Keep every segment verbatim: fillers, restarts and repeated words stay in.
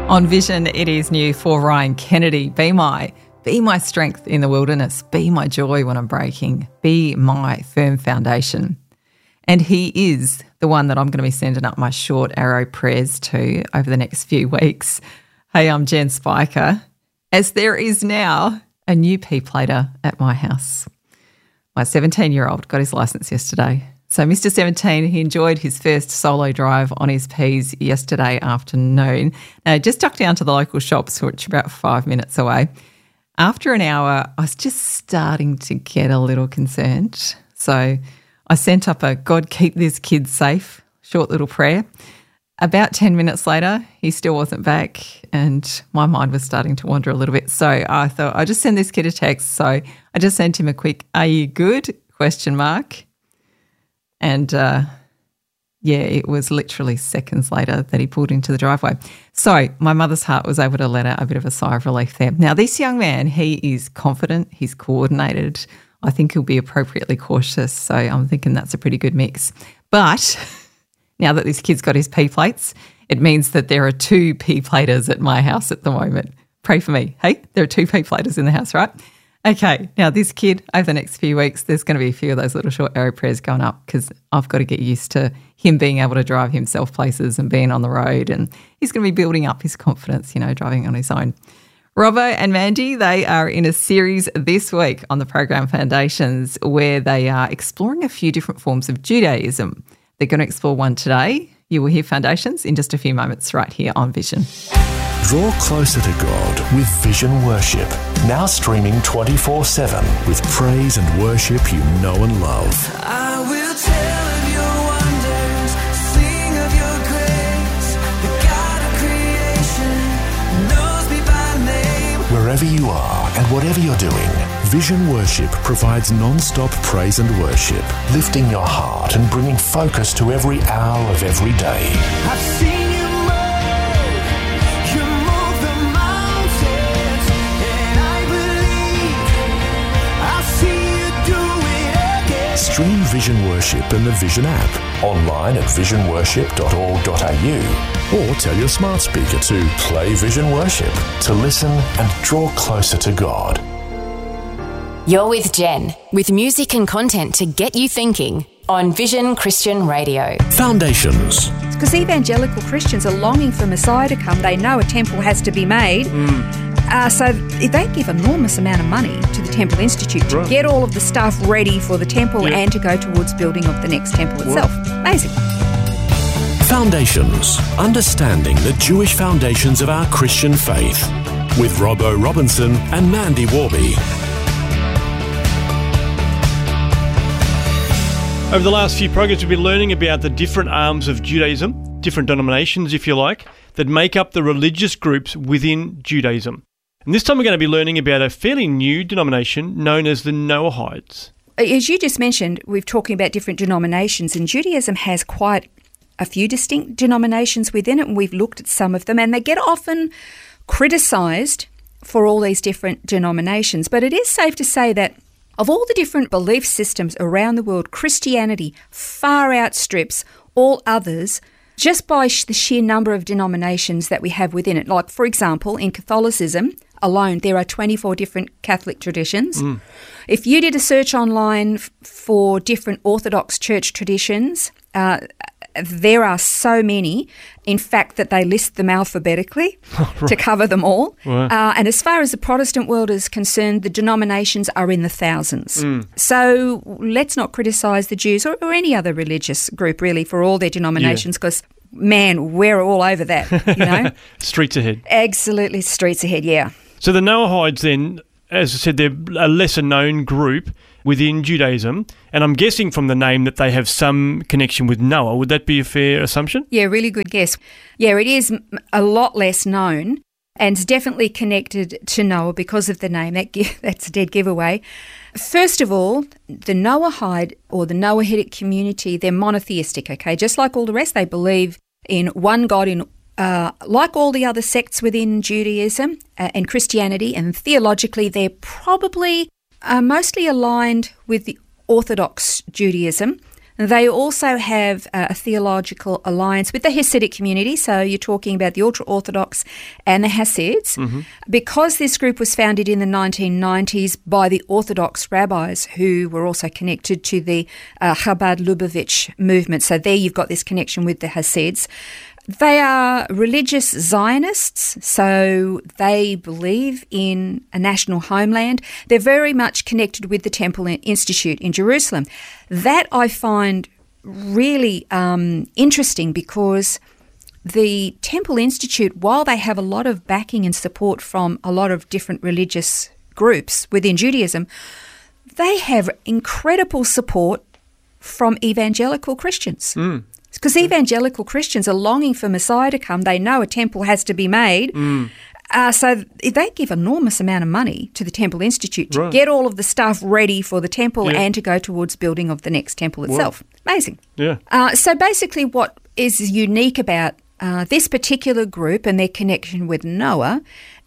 On Vision, it is new for Ryan Kennedy. Be my, be my strength in the wilderness. Be my joy when I'm breaking. Be my firm foundation. And he is the one that I'm going to be sending up my short arrow prayers to over the next few weeks. Hey, I'm Jen Spiker. As there is now a new P-plater at my house. My seventeen-year-old got his licence yesterday. So Mister seventeen, he enjoyed his first solo drive on his Ps yesterday afternoon. Now, he just ducked down to the local shops, which are about five minutes away. After an hour, I was just starting to get a little concerned. So I sent up a God keep this kid safe short little prayer. About ten minutes later, he still wasn't back and my mind was starting to wander a little bit. So I thought I'll just send this kid a text. So I just sent him a quick, "Are you good?" question mark. And, uh, yeah, it was literally seconds later that he pulled into the driveway. So my mother's heart was able to let out a bit of a sigh of relief there. Now, this young man, he is confident, he's coordinated. I think he'll be appropriately cautious. So I'm thinking that's a pretty good mix. But now that this kid's got his P-plates, it means that there are two P-platers at my house at the moment. Pray for me. Hey, there are two P-platers in the house, right? Okay, now this kid, over the next few weeks, there's going to be a few of those little short arrow prayers going up because I've got to get used to him being able to drive himself places and being on the road, and he's going to be building up his confidence, you know, driving on his own. Robbo and Mandy, they are in a series this week on the program Foundations where they are exploring a few different forms of Judaism. They're going to explore one today. You will hear Foundations in just a few moments right here on Vision. Draw closer to God with Vision Worship. Now streaming twenty-four seven with praise and worship you know and love. I will tell of your wonders, sing of your grace. The God of creation knows me by name. Wherever you are and whatever you're doing, Vision Worship provides non-stop praise and worship, lifting your heart and bringing focus to every hour of every day. I've seen you move, you move the mountains, and I believe I'll see you do it again. Stream Vision Worship in the Vision app, online at vision worship dot org dot a u, or tell your smart speaker to play Vision Worship to listen and draw closer to God. You're with Jen, with music and content to get you thinking on Vision Christian Radio. Foundations. Because evangelical Christians are longing for Messiah to come. They know a temple has to be made. Mm. Uh, so they give an enormous amount of money to the Temple Institute to right. get all of the stuff ready for the temple yeah. and to go towards building of the next temple itself. What? Amazing. Foundations. Understanding the Jewish foundations of our Christian faith. With Robbo Robinson and Mandy Warby. Over the last few programs, we've been learning about the different arms of Judaism, different denominations, if you like, that make up the religious groups within Judaism. And this time we're going to be learning about a fairly new denomination known as the Noahides. As you just mentioned, we're talking about different denominations, and Judaism has quite a few distinct denominations within it, and we've looked at some of them, and they get often criticised for all these different denominations. But it is safe to say that of all the different belief systems around the world, Christianity far outstrips all others just by the sheer number of denominations that we have within it. Like, for example, in Catholicism alone, there are twenty-four different Catholic traditions. Mm. If you did a search online f- for different Orthodox church traditions, uh, there are so many, in fact, that they list them alphabetically right. to cover them all. Right. Uh, and as far as the Protestant world is concerned, the denominations are in the thousands. Mm. So let's not criticise the Jews or, or any other religious group, really, for all their denominations, because, yeah. man, we're all over that, you know. Streets ahead. Absolutely, streets ahead, yeah. So the Noahides then, as I said, they're a lesser-known group within Judaism, and I'm guessing from the name that they have some connection with Noah. Would that be a fair assumption? Yeah, really good guess. Yeah, it is a lot less known and it's definitely connected to Noah because of the name. That That's a dead giveaway. First of all, the Noahide or the Noahidic community, they're monotheistic, okay? Just like all the rest, they believe in one God in Uh, like all the other sects within Judaism uh, and Christianity, and theologically they're probably uh, mostly aligned with the Orthodox Judaism. They also have uh, a theological alliance with the Hasidic community, so you're talking about the ultra-Orthodox and the Hasids. Mm-hmm. Because this group was founded in the nineteen nineties by the Orthodox rabbis who were also connected to the uh, Chabad Lubavitch movement. So there you've got this connection with the Hasids. They are religious Zionists, so they believe in a national homeland. They're very much connected with the Temple Institute in Jerusalem. That I find really um, interesting because the Temple Institute, while they have a lot of backing and support from a lot of different religious groups within Judaism, they have incredible support from evangelical Christians. Mm. Because evangelical Christians are longing for Messiah to come. They know a temple has to be made. Mm. Uh, so they give enormous amount of money to the Temple Institute to Right. get all of the stuff ready for the temple Yeah. and to go towards building of the next temple itself. Amazing. Yeah. Uh, so basically what is unique about uh, this particular group and their connection with Noah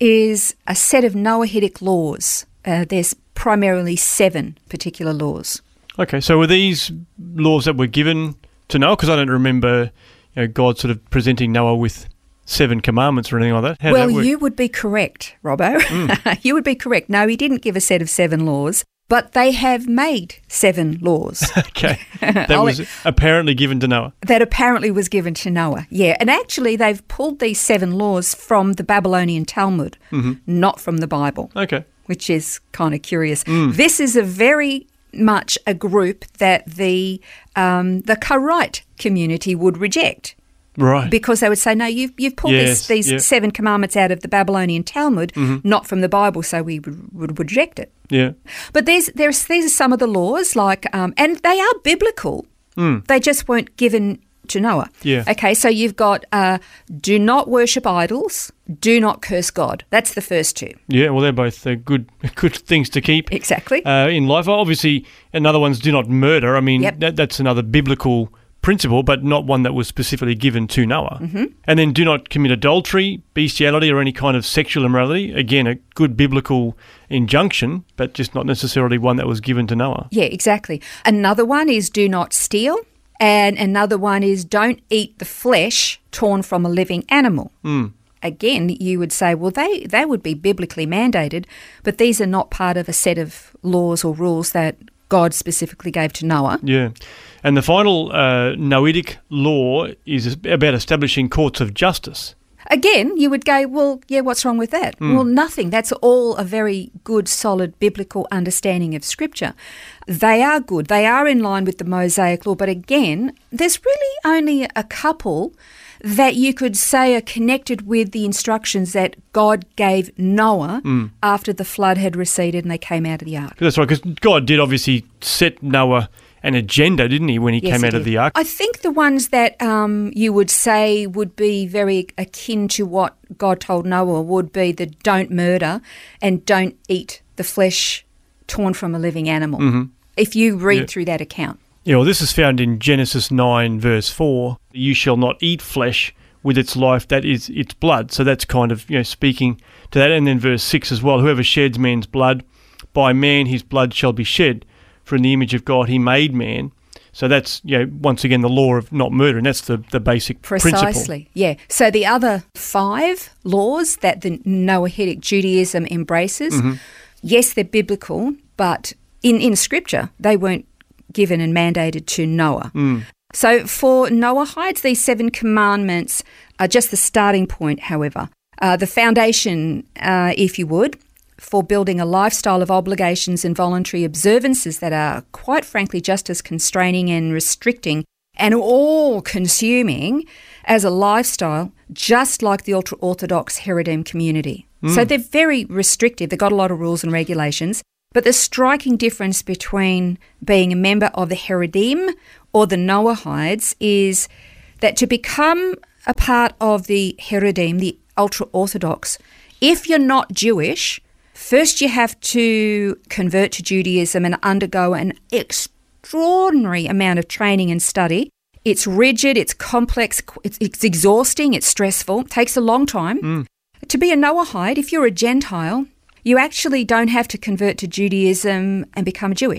is a set of Noahidic laws. Uh, there's primarily seven particular laws. Okay, so were these laws that were given to Noah? Because I don't remember, you know, God sort of presenting Noah with seven commandments or anything like that. How well, did that work? you would be correct, Robbo. Mm. You would be correct. No, he didn't give a set of seven laws, but they have made seven laws. Okay, that I'll- was apparently given to Noah. That apparently was given to Noah, yeah. And actually they've pulled these seven laws from the Babylonian Talmud, Mm-hmm. not from the Bible, Okay, which is kind of curious. Mm. This is a very much a group that the um, the Karaite community would reject. right. Because they would say, no, you've, you've pulled Yes, this, these yeah. seven commandments out of the Babylonian Talmud, Mm-hmm. not from the Bible, so we would, would reject it. Yeah, But there's, there's, these are some of the laws, like, um, and they are biblical. Mm. They just weren't given to Noah. Yeah. Okay, so you've got uh, do not worship idols, do not curse God. That's the first two. yeah. Well, they're both uh, good, good things to keep Exactly. uh, in life. Obviously, another one's do not murder. I mean, Yep. that, that's another biblical principle, but not one that was specifically given to Noah. Mm-hmm. And then do not commit adultery, bestiality, or any kind of sexual immorality. Again, a good biblical injunction, but just not necessarily one that was given to Noah. Yeah, exactly. Another one is do not steal. And another one is don't eat the flesh torn from a living animal. Mm. Again, you would say, well, they, they would be biblically mandated, but these are not part of a set of laws or rules that God specifically gave to Noah. Yeah. And the final uh, Noahidic law is about establishing courts of justice. Again, you would go, well, yeah, what's wrong with that? Mm. Well, nothing. That's all a very good, solid biblical understanding of Scripture. They are good. They are in line with the Mosaic law. But again, there's really only a couple that you could say are connected with the instructions that God gave Noah Mm. after the flood had receded and they came out of the ark. That's right, because God did obviously set Noah an agenda, didn't he, when he Yes, came he out of did. the ark? I think the ones that um, you would say would be very akin to what God told Noah would be the don't murder and don't eat the flesh torn from a living animal, Mm-hmm. if you read Yeah. through that account. Yeah, well, this is found in Genesis nine, verse four. You shall not eat flesh with its life, that is its blood. So that's kind of, you know, speaking to that. And then verse six as well, whoever sheds man's blood, by man his blood shall be shed. For in the image of God he made man. So that's, you know, once again, the law of not murder, and that's the, the basic principle. Precisely, yeah. So the other five laws that the Noahidic Judaism embraces, Mm-hmm. yes, they're biblical, but in, in Scripture, they weren't given and mandated to Noah. Mm. So for Noahites, these seven commandments are just the starting point, however. Uh, the foundation, uh, if you would, for building a lifestyle of obligations and voluntary observances that are, quite frankly, just as constraining and restricting and all-consuming as a lifestyle, just like the ultra-Orthodox Haredim community. So they're very restrictive. They've got a lot of rules and regulations. But the striking difference between being a member of the Haredim or the Noahites is that to become a part of the Haredim, the ultra-Orthodox, if you're not Jewish, first you have to convert to Judaism and undergo an extraordinary amount of training and study. It's rigid, it's complex, it's, it's exhausting, it's stressful, it takes a long time. Mm. To be a Noahide, if you're a Gentile, you actually don't have to convert to Judaism and become Jewish.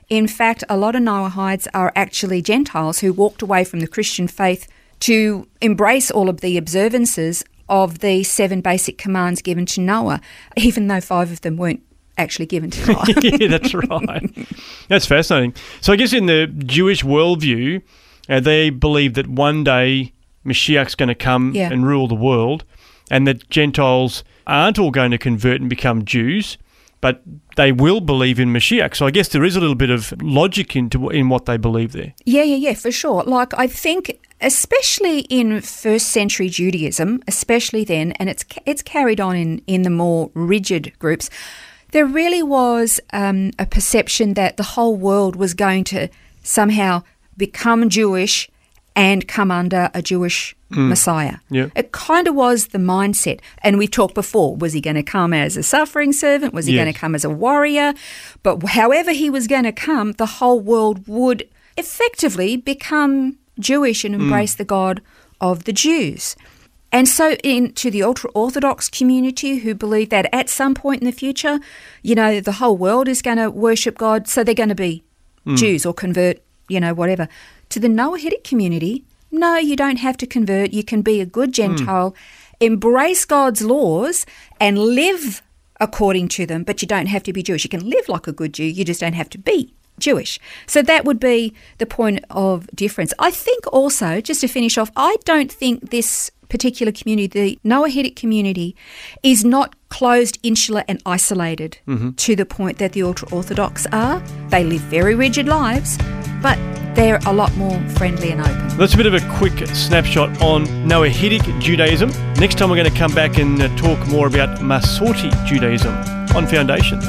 In fact, a lot of Noahides are actually Gentiles who walked away from the Christian faith to embrace all of the observances of the seven basic commands given to Noah, even though five of them weren't actually given to Noah. Yeah, that's right. That's fascinating. So I guess in the Jewish worldview, uh, they believe that one day Mashiach's going to come Yeah. and rule the world, and that Gentiles aren't all going to convert and become Jews, but they will believe in Mashiach. So I guess there is a little bit of logic into in what they believe there. Yeah, yeah, yeah, for sure. Like, I think, especially in first century Judaism, especially then, and it's it's carried on in, in the more rigid groups, there really was um, a perception that the whole world was going to somehow become Jewish and come under a Jewish Messiah. Yeah. It kind of was the mindset. And we've talked before, was he going to come as a suffering servant? Was he Yes. going to come as a warrior? But however he was going to come, the whole world would effectively become Jewish and embrace the God of the Jews. And so in to the ultra-Orthodox community who believe that at some point in the future, you know, the whole world is going to worship God, so they're going to be Jews or convert, you know, whatever. To the Noahidic community, no, you don't have to convert. You can be a good Gentile, embrace God's laws and live according to them, but you don't have to be Jewish. You can live like a good Jew, you just don't have to be Jewish. So that would be the point of difference. I think also, just to finish off, I don't think this particular community, the Noahidic community, is not closed, insular and isolated to the point that the ultra-Orthodox are. They live very rigid lives, but they're a lot more friendly and open. That's a bit of a quick snapshot on Noahidic Judaism. Next time we're going to come back and uh, talk more about Masorti Judaism on Foundations.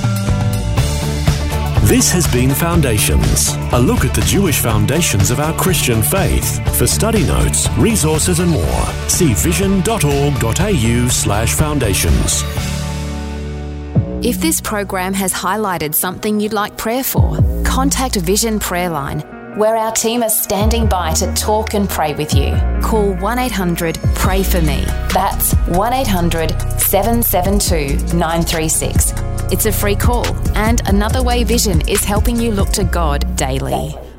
This has been Foundations, a look at the Jewish foundations of our Christian faith. For study notes, resources and more, see vision.org.au slash foundations. If this program has highlighted something you'd like prayer for, contact Vision Prayer Line, where our team are standing by to talk and pray with you. Call one eight hundred pray for me. That's one eight hundred seven seven two nine three six. It's a free call, and another way Vision is helping you look to God daily.